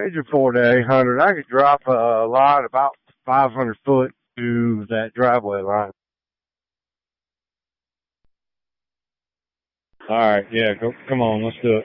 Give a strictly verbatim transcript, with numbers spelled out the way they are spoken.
Major four to eight hundred. I could drop a line about five hundred foot to that driveway line. All right, yeah, go, come on, let's do it.